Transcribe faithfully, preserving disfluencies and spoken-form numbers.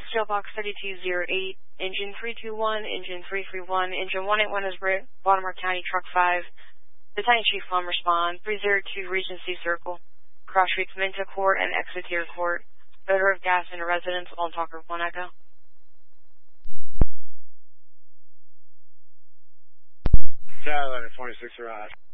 Jail Box three two zero eight, Engine three two one, Engine three three one, Engine one eight one is Baltimore County, Truck five. Battalion Chief on respond, three zero two Regency Circle, Cross Streets Minto Court and Exeter Court. Odor of gas in a residence, on Talker one Echo. Satellite twenty-six arrived.